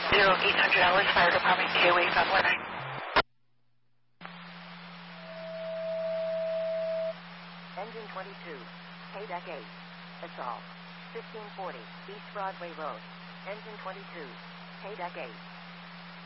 0800 Alice Fire Department, KOA 519. Engine 22, Paydeck 8, Assault, 1540 East Broadway Road. Engine 22, Paydeck 8.